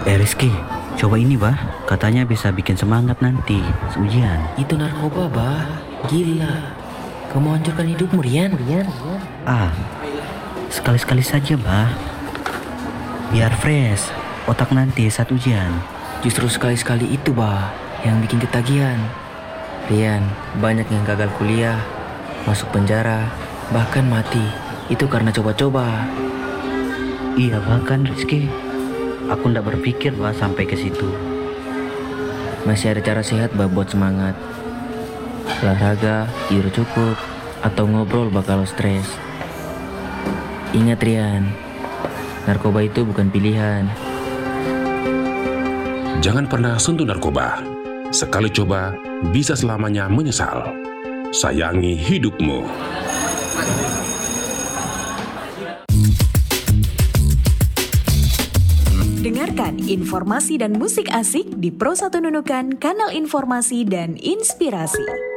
Rizky, coba ini bah, katanya bisa bikin semangat nanti ujian. Itu narkoba, bah. Gila. Kamu hancurkan hidupmu, Rian. Sekali-sekali saja bah, biar fresh otak nanti saat ujian. Justru sekali-sekali itu, bah, yang bikin ketagihan. Rian, banyak yang gagal kuliah, masuk penjara, bahkan mati. Itu karena coba-coba. Iya bahkan Rizky, aku ndak berpikir bah sampai ke situ. Masih ada cara sehat, bah, buat semangat. Olahraga, tidur cukup, atau ngobrol bakal stres. Ingat Rian, narkoba itu bukan pilihan. Jangan pernah sentuh narkoba. Sekali coba, bisa selamanya menyesal. Sayangi hidupmu. Dengarkan informasi dan musik asik di Pro 1 Nunukan, kanal informasi dan inspirasi.